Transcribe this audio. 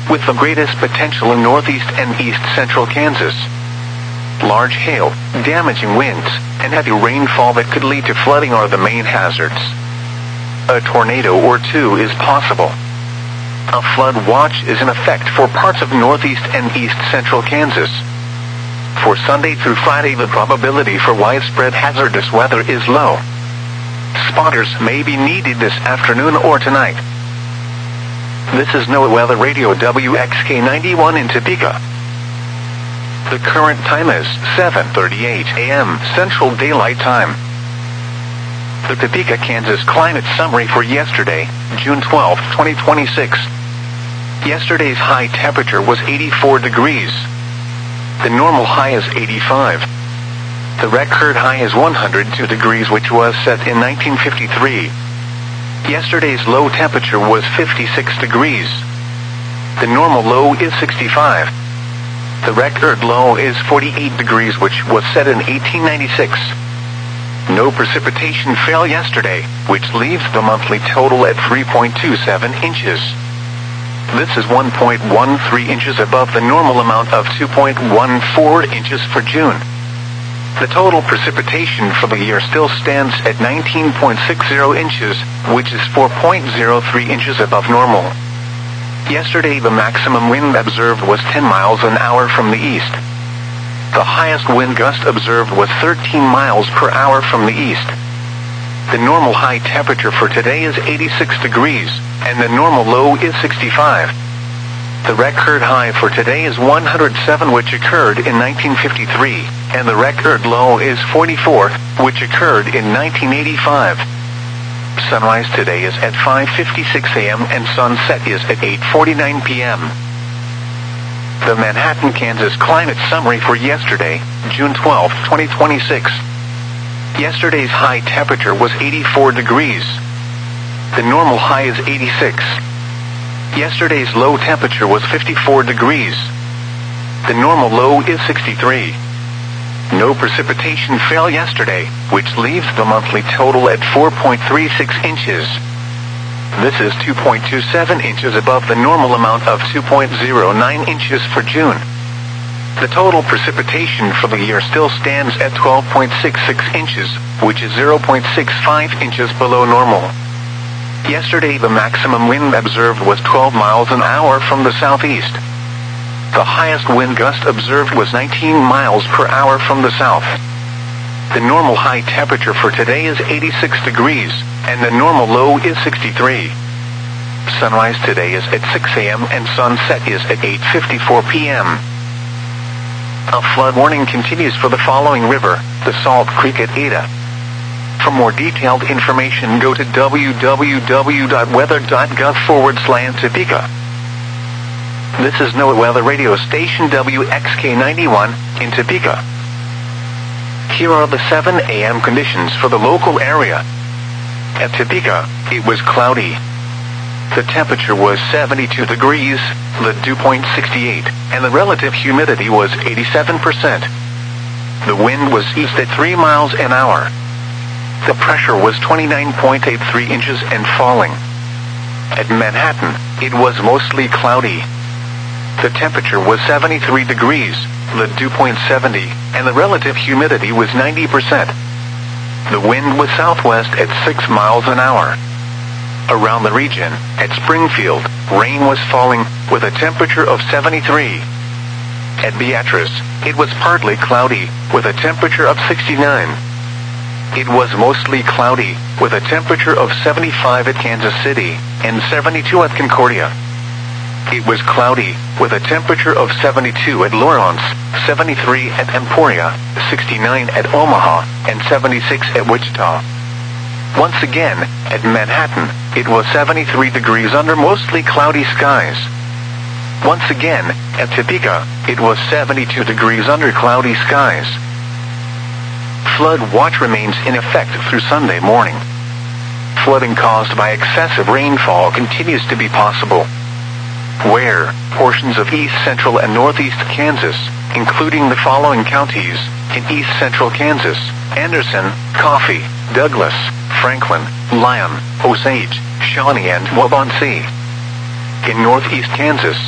with the greatest potential in northeast and east central Kansas. Large hail, damaging winds, and heavy rainfall that could lead to flooding are the main hazards. A tornado or two is possible. A flood watch is in effect for parts of northeast and east central Kansas. For Sunday through Friday, the probability for widespread hazardous weather is low. Spotters may be needed this afternoon or tonight. This is NOAA Weather Radio WXK91 in Topeka. The current time is 7:38 a.m. Central Daylight Time. The Topeka, Kansas climate summary for yesterday, June 12, 2026. Yesterday's high temperature was 84 degrees. The normal high is 85. The record high is 102 degrees, which was set in 1953. Yesterday's low temperature was 56 degrees. The normal low is 65. The record low is 48 degrees, which was set in 1896. No precipitation fell yesterday, which leaves the monthly total at 3.27 inches. This is 1.13 inches above the normal amount of 2.14 inches for June. The total precipitation for the year still stands at 19.60 inches, which is 4.03 inches above normal. Yesterday, the maximum wind observed was 10 miles an hour from the east. The highest wind gust observed was 13 miles per hour from the east. The normal high temperature for today is 86 degrees, and the normal low is 65. The record high for today is 107, which occurred in 1953, and the record low is 44, which occurred in 1985. Sunrise today is at 5:56 a.m. and sunset is at 8:49 p.m. The Manhattan, Kansas climate summary for yesterday, June 12, 2026. Yesterday's high temperature was 84 degrees. The normal high is 86. Yesterday's low temperature was 54 degrees. The normal low is 63. No precipitation fell yesterday, which leaves the monthly total at 4.36 inches. This is 2.27 inches above the normal amount of 2.09 inches for June. The total precipitation for the year still stands at 12.66 inches, which is 0.65 inches below normal. Yesterday, the maximum wind observed was 12 miles an hour from the southeast. The highest wind gust observed was 19 miles per hour from the south. The normal high temperature for today is 86 degrees, and the normal low is 63. Sunrise today is at 6 a.m. and sunset is at 8:54 p.m. A flood warning continues for the following river, the Salt Creek at Ada. For more detailed information, go to www.weather.gov/Topeka. This is NOAA Weather Radio Station WXK91 in Topeka. Here are the 7 a.m. conditions for the local area. At Topeka, it was cloudy. The temperature was 72 degrees, the dew point 68, and the relative humidity was 87%. The wind was east at 3 miles an hour. The pressure was 29.83 inches and falling. At Manhattan, it was mostly cloudy. The temperature was 73 degrees, the dew point 70, and the relative humidity was 90%. The wind was southwest at 6 miles an hour. Around the region, at Springfield, rain was falling, with a temperature of 73. At Beatrice, it was partly cloudy, with a temperature of 69. It was mostly cloudy, with a temperature of 75 at Kansas City, and 72 at Concordia. It was cloudy, with a temperature of 72 at Lawrence, 73 at Emporia, 69 at Omaha, and 76 at Wichita. Once again, at Manhattan, it was 73 degrees under mostly cloudy skies. Once again, at Topeka, it was 72 degrees under cloudy skies. Flood watch remains in effect through Sunday morning. Flooding caused by excessive rainfall continues to be possible. Where portions of east central and northeast Kansas, including the following counties, in east central Kansas: Anderson, Coffee, Douglas, Franklin, Lyon, Osage, Shawnee, and Waubonsee. In northeast Kansas,